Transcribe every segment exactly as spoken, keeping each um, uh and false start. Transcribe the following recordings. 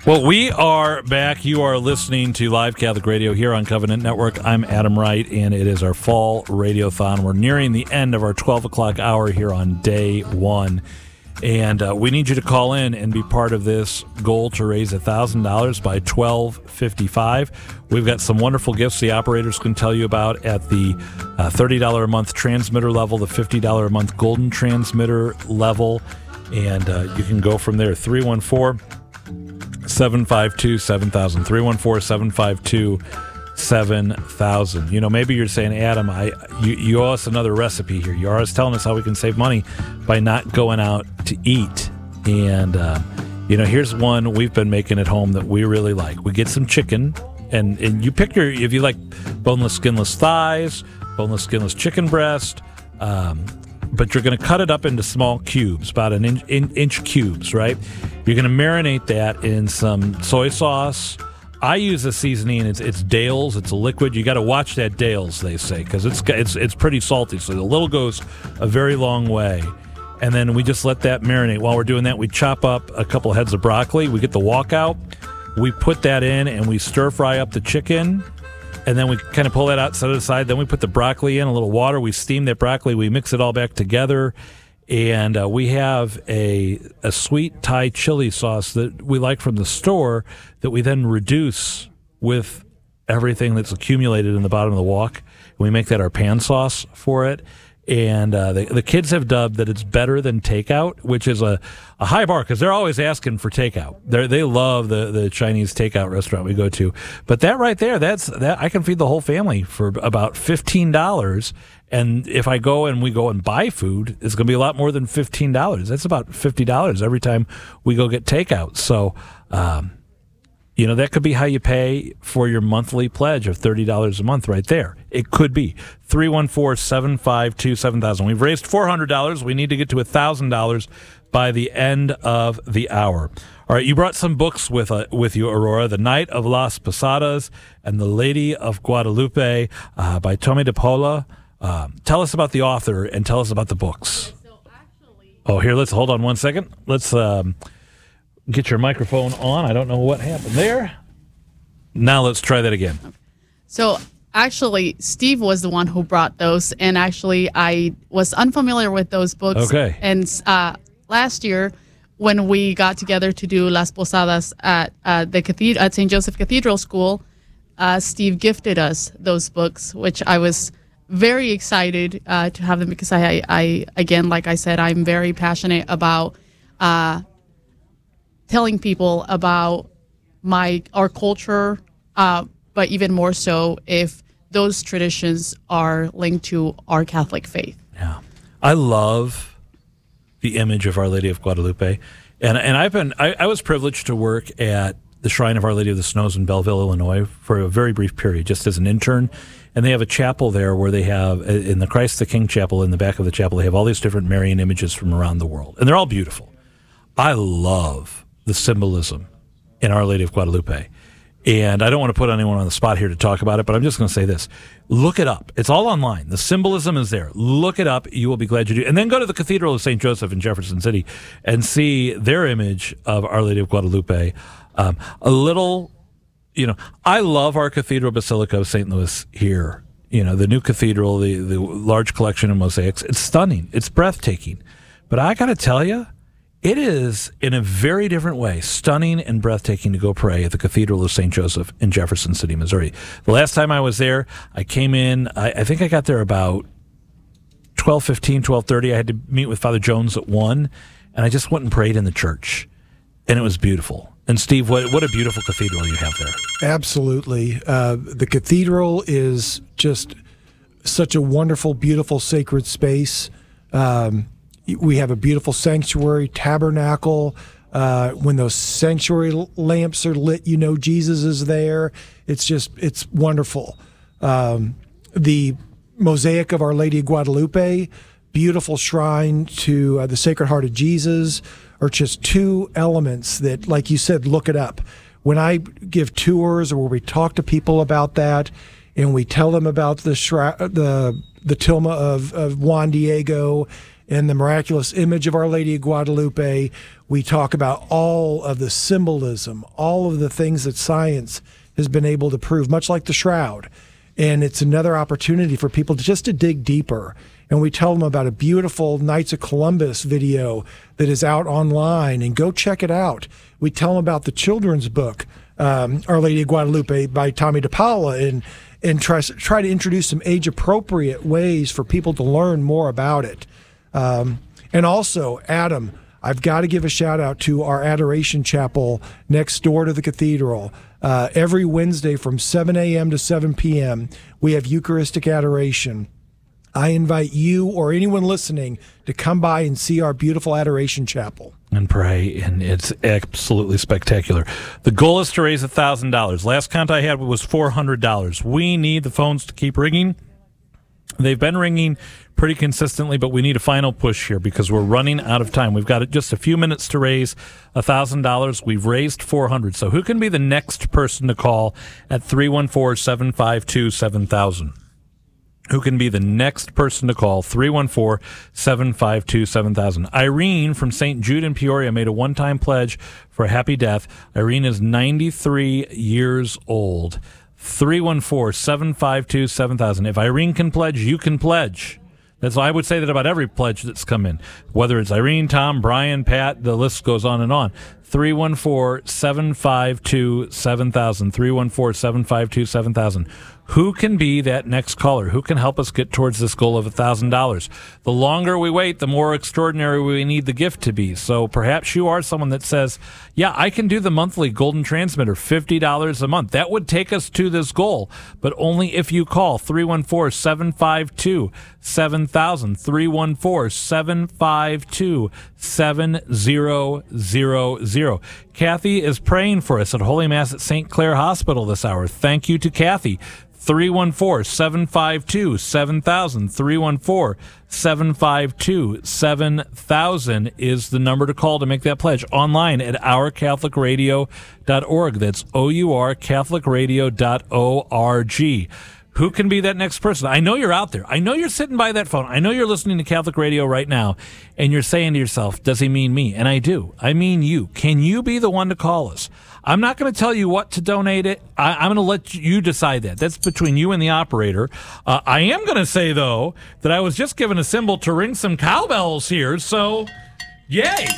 Well, we are back. You are listening to Live Catholic Radio here on Covenant Network. I'm Adam Wright, and it is our fall radiothon. We're nearing the end of our twelve o'clock hour here on day one. And uh, we need you to call in and be part of this goal to raise one thousand dollars by twelve fifty-five. We've got some wonderful gifts the operators can tell you about at the uh, thirty dollars a month transmitter level, the fifty dollars a month golden transmitter level. And uh, you can go from there. three one four, seven five two, seven thousand. three one four, seven five two, seven thousand. You know, maybe you're saying, Adam, I you, you owe us another recipe here. You're always telling us how we can save money by not going out to eat. And, uh, you know, here's one we've been making at home that we really like. We get some chicken, and, and you pick your, if you like boneless, skinless thighs, boneless, skinless chicken breast, um, but you're going to cut it up into small cubes, about an inch, in, inch cubes, right? You're going to marinate that in some soy sauce. I use a seasoning. It's it's Dale's. It's a liquid. You got to watch that Dale's, they say, because it's it's it's pretty salty. So the little goes a very long way. And then we just let that marinate. While we're doing that, we chop up a couple heads of broccoli. We get the wok out. We put that in, and we stir fry up the chicken. And then we kind of pull that out, set it aside. Then we put the broccoli in, a little water. We steam that broccoli. We mix it all back together. And uh, we have a a sweet Thai chili sauce that we like from the store that we then reduce with everything that's accumulated in the bottom of the wok. We make that our pan sauce for it. And uh, the, the kids have dubbed that it's better than takeout, which is a, a high bar because they're always asking for takeout. They they love the, the Chinese takeout restaurant we go to. But that right there, that's that I can feed the whole family for about fifteen dollars. And if I go and we go and buy food, it's going to be a lot more than fifteen dollars. That's about fifty dollars every time we go get takeout. So, um, you know, that could be how you pay for your monthly pledge of thirty dollars a month right there. It could be. three one four, seven five two, seven thousand. We've raised four hundred dollars. We need to get to one thousand dollars by the end of the hour. All right, you brought some books with uh, with you, Aurora. The Night of Las Posadas and The Lady of Guadalupe uh, by Tommy de Paula. Um, tell us about the author and tell us about the books. Okay, so actually, oh, here, let's hold on one second. Let's um, get your microphone on. I don't know what happened there. Now let's try that again. So actually, Steve was the one who brought those, and actually, I was unfamiliar with those books. Okay. And uh, last year, when we got together to do Las Posadas at uh, the cathedral at Saint Joseph Cathedral School, uh, Steve gifted us those books, which I was very excited uh, to have them because I, I, again, like I said, I'm very passionate about uh, telling people about my our culture, uh, but even more so if those traditions are linked to our Catholic faith. Yeah, I love the image of Our Lady of Guadalupe, and and I've been I, I was privileged to work at the Shrine of Our Lady of the Snows in Belleville, Illinois, for a very brief period, just as an intern. And they have a chapel there where they have, in the Christ the King chapel, in the back of the chapel, they have all these different Marian images from around the world. And they're all beautiful. I love the symbolism in Our Lady of Guadalupe. And I don't want to put anyone on the spot here to talk about it, but I'm just going to say this. Look it up. It's all online. The symbolism is there. Look it up. You will be glad you do. And then go to the Cathedral of Saint Joseph in Jefferson City and see their image of Our Lady of Guadalupe. Um, a little... You know, I love our Cathedral Basilica of Saint Louis here. You know, the new cathedral, the, the large collection of mosaics. It's stunning. It's breathtaking. But I got to tell you, it is, in a very different way, stunning and breathtaking to go pray at the Cathedral of Saint Joseph in Jefferson City, Missouri. The last time I was there, I came in, I, I think I got there about twelve fifteen, twelve thirty. I had to meet with Father Jones at one, and I just went and prayed in the church. And it was beautiful. And Steve, what what a beautiful cathedral you have there. Absolutely. Uh, the cathedral is just such a wonderful, beautiful, sacred space. Um, we have a beautiful sanctuary, tabernacle. Uh, when those sanctuary lamps are lit, you know Jesus is there. It's just, it's wonderful. Um, the mosaic of Our Lady of Guadalupe, beautiful shrine to uh, the Sacred Heart of Jesus, are just two elements that, like you said, look it up. When I give tours or where we talk to people about that, and we tell them about the shri- the the tilma of, of Juan Diego and the miraculous image of Our Lady of Guadalupe. We talk about all of the symbolism, all of the things that science has been able to prove, much like the shroud. And it's another opportunity for people to just to dig deeper. And we tell them about a beautiful Knights of Columbus video that is out online, and go check it out. We tell them about the children's book, um, Our Lady of Guadalupe by Tommy DePaula, and and try, try to introduce some age-appropriate ways for people to learn more about it. Um, and also, Adam, I've got to give a shout-out to our Adoration Chapel next door to the cathedral. Uh, every Wednesday from seven a.m. to seven p.m., we have Eucharistic Adoration. I invite you or anyone listening to come by and see our beautiful Adoration Chapel. And pray, and it's absolutely spectacular. The goal is to raise one thousand dollars. Last count I had was four hundred dollars. We need the phones to keep ringing. They've been ringing pretty consistently, but we need a final push here because we're running out of time. We've got just a few minutes to raise one thousand dollars. We've raised four hundred dollars. So who can be the next person to call at three one four, seven five two, seven thousand? Who can be the next person to call? three one four, seven five two, seven thousand. Irene from Saint Jude in Peoria made a one-time pledge for a happy death. Irene is ninety-three years old. three one four, seven five two, seven thousand. If Irene can pledge, you can pledge. That's I would say that about every pledge that's come in, whether it's Irene, Tom, Brian, Pat, the list goes on and on. three one four, seven five two, seven thousand. three one four, seven five two, seven thousand. Who can be that next caller? Who can help us get towards this goal of one thousand dollars? The longer we wait, the more extraordinary we need the gift to be. So perhaps you are someone that says, yeah, I can do the monthly Golden Transmitter, fifty dollars a month. That would take us to this goal, but only if you call three one four, seven five two, seven thousand. three one four, seven five two, seven thousand. Kathy is praying for us at Holy Mass at Saint Clair Hospital this hour. Thank you to Kathy. three one four, seven five two, seven thousand. three one four, seven five two, seven thousand is the number to call to make that pledge. Online at our catholic radio dot org. That's O U R catholic radio dot org. Who can be that next person? I know you're out there. I know you're sitting by that phone. I know you're listening to Catholic Radio right now, and you're saying to yourself, does he mean me? And I do. I mean you. Can you be the one to call us? I'm not going to tell you what to donate it. I, I'm going to let you decide that. That's between you and the operator. Uh, I am going to say, though, that I was just given a symbol to ring some cowbells here, so yay!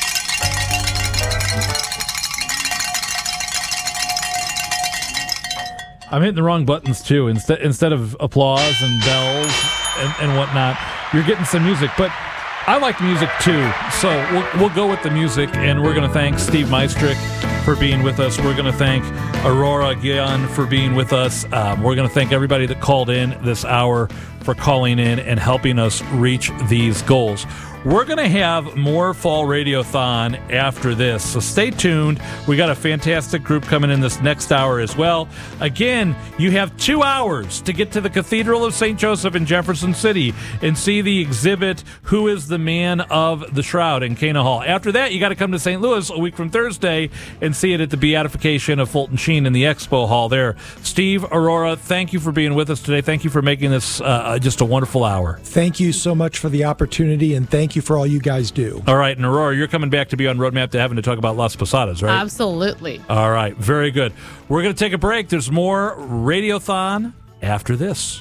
I'm hitting the wrong buttons, too. Instead instead of applause and bells and, and whatnot, you're getting some music. But I like music, too. So we'll, we'll go with the music, and we're going to thank Steve Meistrick for being with us. We're going to thank Aurora Guillen for being with us. Um, we're going to thank everybody that called in this hour for calling in and helping us reach these goals. We're going to have more Fall Radiothon after this, so stay tuned. We got a fantastic group coming in this next hour as well. Again, you have two hours to get to the Cathedral of Saint Joseph in Jefferson City and see the exhibit, Who is the Man of the Shroud, in Cana Hall. After that, you got to come to Saint Louis a week from Thursday and see it at the Beatification of Fulton Sheen in the Expo Hall there. Steve, Aurora, thank you for being with us today. Thank you for making this uh, just a wonderful hour. Thank you so much for the opportunity, and thank you for all you guys do. All right, and Aurora, you're coming back to be on Roadmap to Heaven to talk about Las Posadas, right? Absolutely. All right, very good. We're going to take a break. There's more Radiothon after this.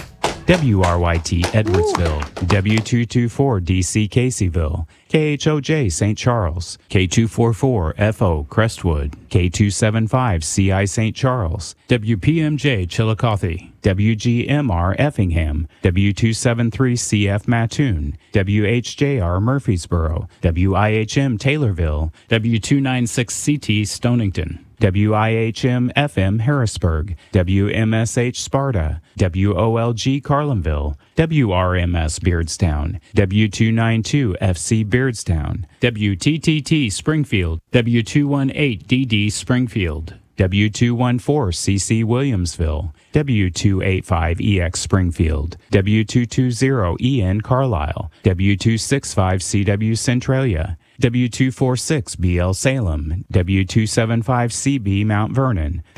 W R Y T Edwardsville, W two twenty-four D C Caseyville, K H O J Saint Charles, K two forty-four F O Crestwood, K two seventy-five C I Saint Charles, W P M J Chillicothe, W G M R Effingham, W two seventy-three C F Mattoon, W H J R Murfreesboro, W I H M Taylorville, W two ninety-six C T Stonington, W I H M F M Harrisburg, W M S H Sparta, W O L G Carlinville, W R M S Beardstown, W two ninety-two F C Beardstown, W T T T Springfield, W two eighteen D D Springfield, W two fourteen C C Williamsville, W two eighty-five E X Springfield, W two twenty E N Carlisle, W two sixty-five C W Centralia, W two forty-six B L Salem, W two seventy-five C B Mount Vernon,